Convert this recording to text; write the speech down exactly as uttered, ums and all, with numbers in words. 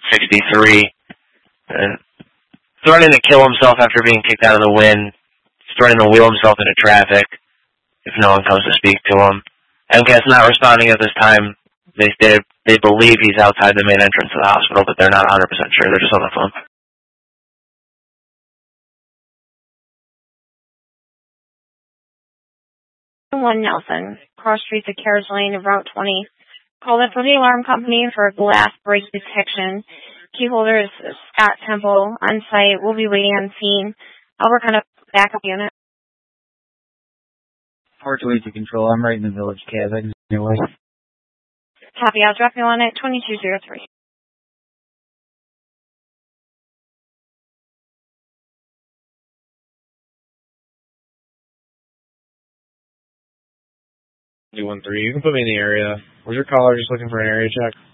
sixty-three. Uh, threatening to kill himself after being kicked out of the win. Threatening to wheel himself into traffic if no one comes to speak to him. M C A S not responding at this time. They they, they believe he's outside the main entrance of the hospital, but they're not one hundred percent sure. They're just on the phone. one Nelson, cross streets of Carriage Lane of Route twenty. Called in for the alarm company for glass break detection. Key holder is Scott Temple on site. We'll be waiting on scene. I'll work on a backup unit. four two eight to control. I'm right in the village cab. I can see your way. Copy. I'll drop you on at twenty-two oh three. two one three, you can put me in the area. Was your caller just looking for an area check?